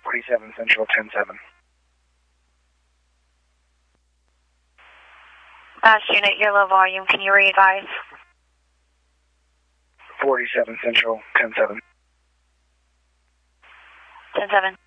47 Central, 10-7. Last unit, you're low volume. Can you re-advise? 47 Central, 10-7. 10-7.